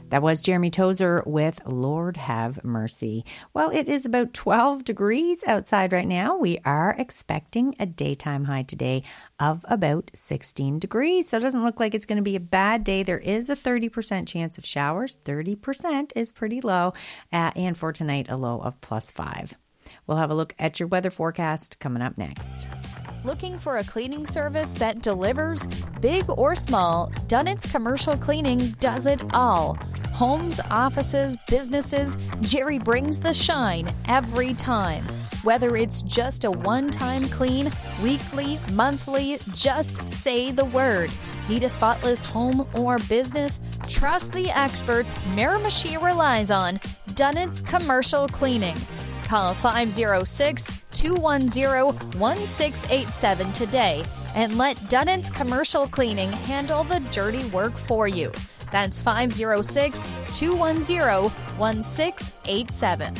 That was Jeremy Tozer with Lord Have Mercy. Well, it is about 12 degrees outside right now. We are expecting a daytime high today of about 16 degrees. So it doesn't look like it's going to be a bad day. There is a 30% chance of showers. 30% is pretty low. And for tonight, a low of +5. We'll have a look at your weather forecast coming up next. Looking for a cleaning service that delivers? Big or small, Dunnett's Commercial Cleaning does it all. Homes, offices, businesses, Jerry brings the shine every time. Whether it's just a one-time clean, weekly, monthly, just say the word. Need a spotless home or business? Trust the experts Miramichi relies on. Dunnett's Commercial Cleaning. Call 506-210-1687 today and let Dunnett's Commercial Cleaning handle the dirty work for you. That's 506-210-1687.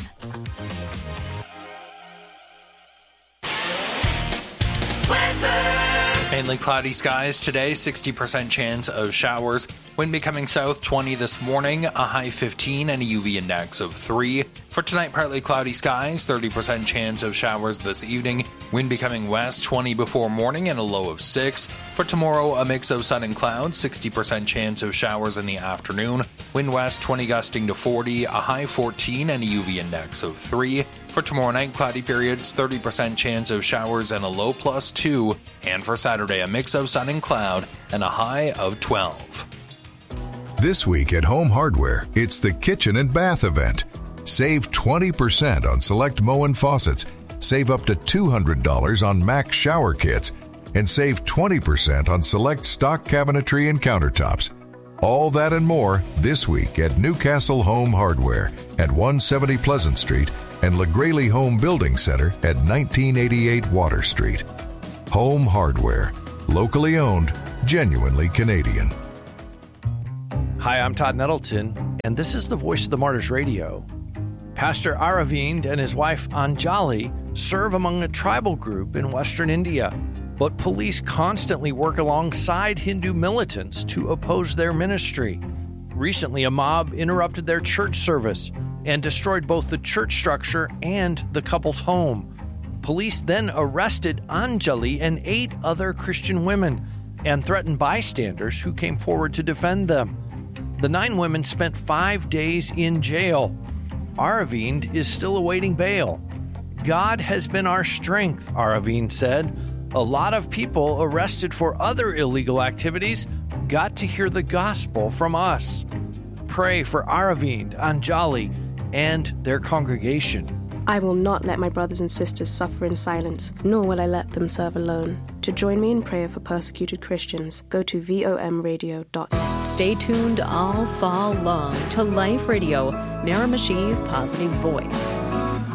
Mainly cloudy skies today, 60% chance of showers. Wind becoming south 20 this morning, a high 15 and a UV index of 3. For tonight, partly cloudy skies, 30% chance of showers this evening. Wind becoming west 20 before morning and a low of 6. For tomorrow, a mix of sun and clouds, 60% chance of showers in the afternoon. Wind west 20 gusting to 40, a high 14 and a UV index of 3. For tomorrow night, cloudy periods, 30% chance of showers and a low +2. And for Saturday, a mix of sun and cloud and a high of 12. This week at Home Hardware, it's the Kitchen and Bath event. Save 20% on select Moen faucets, save up to $200 on Max shower kits, and save 20% on select stock cabinetry and countertops. All that and more this week at Newcastle Home Hardware at 170 Pleasant Street and LaGraley Home Building Center at 1988 Water Street. Home Hardware. Locally owned, genuinely Canadian. Hi, I'm Todd Nettleton, and this is the Voice of the Martyrs Radio. Pastor Aravind and his wife Anjali serve among a tribal group in Western India, but police constantly work alongside Hindu militants to oppose their ministry. Recently, a mob interrupted their church service and destroyed both the church structure and the couple's home. Police then arrested Anjali and 8 other Christian women and threatened bystanders who came forward to defend them. The 9 women spent 5 days in jail. Aravind is still awaiting bail. God has been our strength, Aravind said. A lot of people arrested for other illegal activities got to hear the gospel from us. Pray for Aravind, Anjali, and their congregation. I will not let my brothers and sisters suffer in silence, nor will I let them serve alone. To join me in prayer for persecuted Christians, go to vomradio.net. Stay tuned all fall long to Life Radio, Miramichi's positive voice.